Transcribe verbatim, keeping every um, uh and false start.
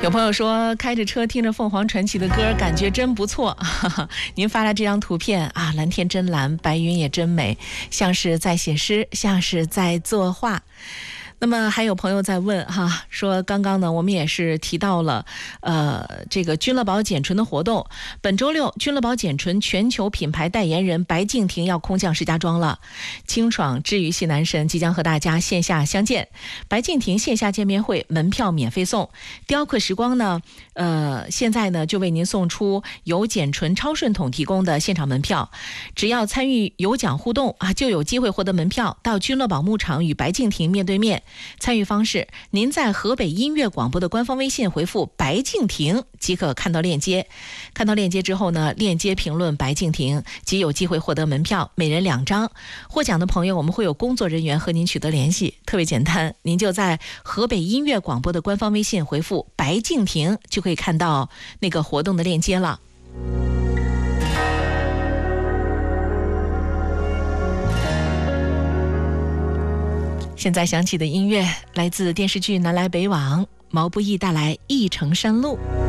有朋友说开着车听着凤凰传奇的歌，感觉真不错。哈哈，您发来这张图片啊，蓝天真蓝，白云也真美，像是在写诗，像是在作画。那么还有朋友在问哈，说刚刚呢我们也是提到了呃这个君乐宝简纯的活动，本周六君乐宝简纯全球品牌代言人白敬亭要空降石家庄了，清爽治愈系男神即将和大家线下相见，白敬亭线下见面会门票免费送，雕刻时光呢呃现在呢就为您送出由简纯超顺统提供的现场门票，只要参与有奖互动啊，就有机会获得门票到君乐宝牧场与白敬亭面对面。参与方式，您在河北音乐广播的官方微信回复白敬亭即可看到链接，看到链接之后呢，链接评论白敬亭即有机会获得门票，每人两张。获奖的朋友我们会有工作人员和您取得联系，特别简单，您就在河北音乐广播的官方微信回复白敬亭就可以看到那个活动的链接了。现在响起的音乐来自电视剧《南来北往》，毛不易带来《一程山路》。